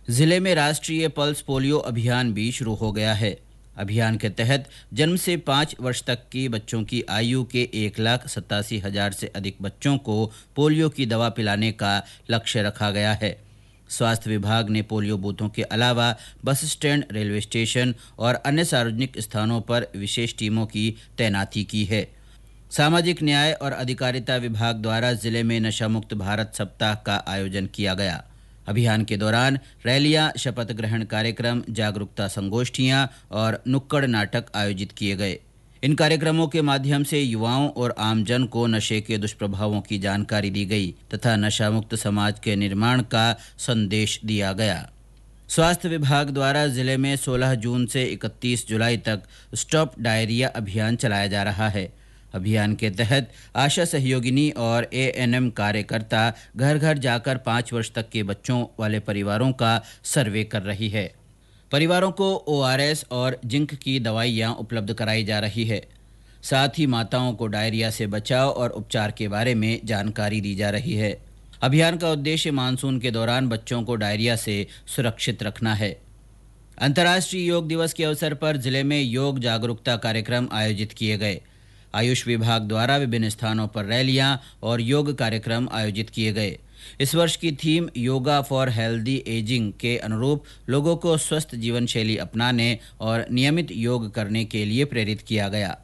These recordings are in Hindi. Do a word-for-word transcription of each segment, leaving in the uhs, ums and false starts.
जिले में राष्ट्रीय पल्स पोलियो अभियान भी शुरू हो गया है। अभियान के तहत जन्म से पाँच वर्ष तक की बच्चों की आयु के एक लाख सत्तासी हजार से अधिक बच्चों को पोलियो की दवा पिलाने का लक्ष्य रखा गया है। स्वास्थ्य विभाग ने पोलियो बूथों के अलावा बस स्टैंड, रेलवे स्टेशन और अन्य सार्वजनिक स्थानों पर विशेष टीमों की तैनाती की है। सामाजिक न्याय और अधिकारिता विभाग द्वारा जिले में नशा मुक्त भारत सप्ताह का आयोजन किया गया। अभियान के दौरान रैलियां, शपथ ग्रहण कार्यक्रम, जागरूकता संगोष्ठियां और नुक्कड़ नाटक आयोजित किए गए। इन कार्यक्रमों के माध्यम से युवाओं और आमजन को नशे के दुष्प्रभावों की जानकारी दी गई तथा नशा मुक्त समाज के निर्माण का संदेश दिया गया। स्वास्थ्य विभाग द्वारा जिले में सोलह जून से इकतीस जुलाई तक स्टॉप डायरिया अभियान चलाया जा रहा है। अभियान के तहत आशा सहयोगिनी और ए एन एम कार्यकर्ता घर घर जाकर पाँच वर्ष तक के बच्चों वाले परिवारों का सर्वे कर रही है। परिवारों को ओ आर एस और जिंक की दवाइयाँ उपलब्ध कराई जा रही है। साथ ही माताओं को डायरिया से बचाव और उपचार के बारे में जानकारी दी जा रही है। अभियान का उद्देश्य मानसून के दौरान बच्चों को डायरिया से सुरक्षित रखना है। अंतर्राष्ट्रीय योग दिवस के अवसर पर जिले में योग जागरूकता कार्यक्रम आयोजित किए गए। आयुष विभाग द्वारा विभिन्न स्थानों पर रैलियां और योग कार्यक्रम आयोजित किए गए। इस वर्ष की theme yoga for healthy ageing के अनुरूप लोगों को स्वस्थ जीवन शैली अपनाने और नियमित योग करने के लिए प्रेरित किया गया।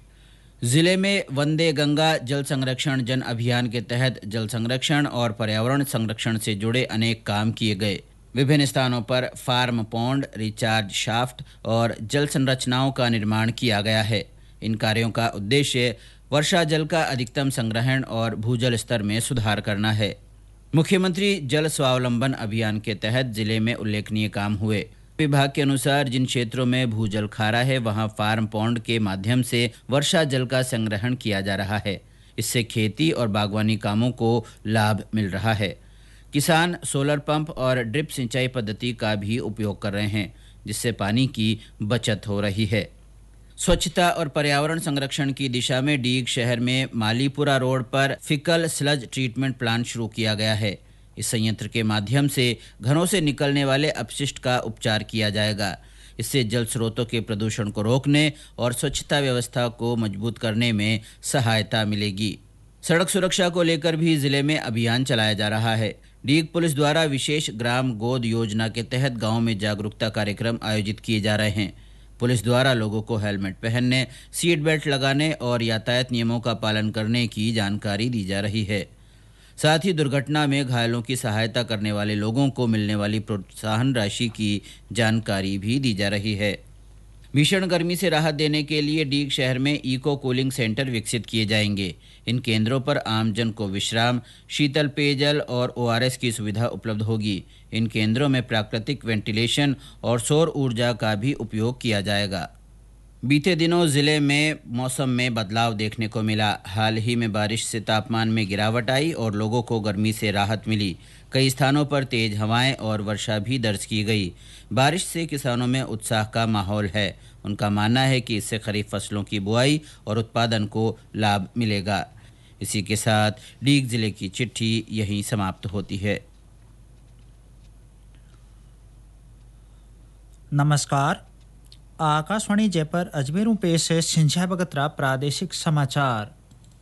जिले में वंदे गंगा जल संरक्षण जन अभियान के तहत जल संरक्षण और पर्यावरण संरक्षण से जुड़े अनेक काम किए गए। विभिन्न स्थानों पर फार्म पौंड, रिचार्ज शाफ्ट और जल संरचनाओं का निर्माण किया गया है। इन कार्यों का उद्देश्य वर्षा जल का अधिकतम संग्रहण और भूजल स्तर में सुधार करना है। मुख्यमंत्री जल स्वावलंबन अभियान के तहत जिले में उल्लेखनीय काम हुए। विभाग के अनुसार जिन क्षेत्रों में भूजल खारा है वहां फार्म पौंड के माध्यम से वर्षा जल का संग्रहण किया जा रहा है। इससे खेती और बागवानी कामों को लाभ मिल रहा है। किसान सोलर पंप और ड्रिप सिंचाई पद्धति का भी उपयोग कर रहे हैं, जिससे पानी की बचत हो रही है। स्वच्छता और पर्यावरण संरक्षण की दिशा में डीग शहर में मालीपुरा रोड पर फिकल स्लज ट्रीटमेंट प्लांट शुरू किया गया है। इस संयंत्र के माध्यम से घरों से निकलने वाले अपशिष्ट का उपचार किया जाएगा। इससे जल स्रोतों के प्रदूषण को रोकने और स्वच्छता व्यवस्था को मजबूत करने में सहायता मिलेगी। सड़क सुरक्षा को लेकर भी जिले में अभियान चलाया जा रहा है। डीग पुलिस द्वारा विशेष ग्राम गोद योजना के तहत गाँव में जागरूकता कार्यक्रम आयोजित किए जा रहे हैं। पुलिस द्वारा लोगों को हेलमेट पहनने, सीट बेल्ट लगाने और यातायात नियमों का पालन करने की जानकारी दी जा रही है। साथ ही दुर्घटना में घायलों की सहायता करने वाले लोगों को मिलने वाली प्रोत्साहन राशि की जानकारी भी दी जा रही है। भीषण गर्मी से राहत देने के लिए डीग शहर में इको कूलिंग सेंटर विकसित किए जाएंगे। इन केंद्रों पर आमजन को विश्राम, शीतल पेयजल और ओ आर एस की सुविधा उपलब्ध होगी। इन केंद्रों में प्राकृतिक वेंटिलेशन और सौर ऊर्जा का भी उपयोग किया जाएगा। बीते दिनों जिले में मौसम में बदलाव देखने को मिला। हाल ही में बारिश से तापमान में गिरावट आई और लोगों को गर्मी से राहत मिली। कई स्थानों पर तेज हवाएं और वर्षा भी दर्ज की गई। बारिश से किसानों में उत्साह का माहौल है। उनका मानना है कि इससे खरीफ फसलों की बुआई और उत्पादन को लाभ मिलेगा। इसी के साथ डीग जिले की चिट्ठी यहीं समाप्त होती है। नमस्कार, आकाशवाणी जयपुर अजमेरों पेश है सिंझा बगतरा प्रादेशिक समाचार।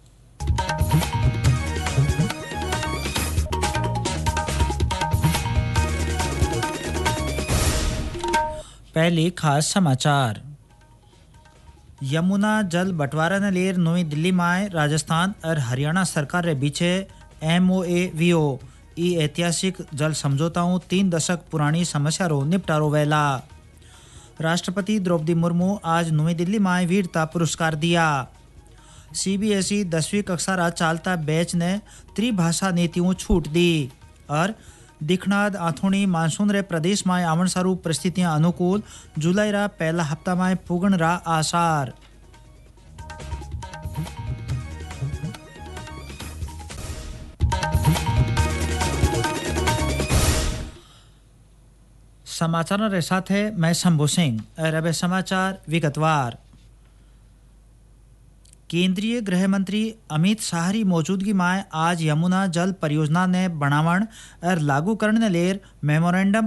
पहले खास समाचार। यमुना जल बंटवारा ने लेर नई दिल्ली में राजस्थान और हरियाणा सरकार के बीच M O A V O ई ऐतिहासिक जल समझौताओं तीन दशक पुरानी समस्या रो निपटारो वेला। राष्ट्रपति द्रौपदी मुर्मू आज नई दिल्ली में वीरता पुरस्कार दिया। सी बी एस ई दसवीं कक्षा रा चालता बैच ने त्रिभाषा नीतियों छूट दी। और दिखनाद आथोनी मानसून रे प्रदेश में आवन सारू परिस्थितियां अनुकूल, जुलाई रा पहला हफ्ता में पुगन रा आसार। समाचार के साथ है मैं शंभू सिंह और अब समाचार विगतवार। केंद्रीय गृह मंत्री अमित शाह की मौजूदगी में आज यमुना जल परियोजना ने बनावण और लागू करने लेर मेमोरेंडम